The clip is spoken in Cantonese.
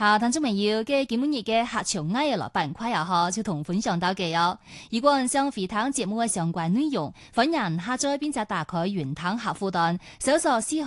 好，聽眾朋友嘅今日嘅客場藝樂板塊啊，就同分享到嘅哦。如果想回聽節目嘅相關內容，歡迎下載並且打開雲端客戶端，搜索